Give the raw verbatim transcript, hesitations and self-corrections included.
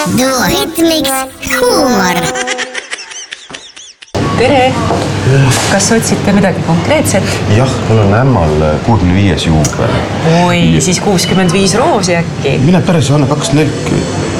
Duoritmiks huumor. Tere! Kas otsite midagi konkreetset? Jah, mul on ämmal kuuekümne viies juubel. Oi, siis kuuskümmend viis roosi äkki. Mine päris, anna kaks nelki.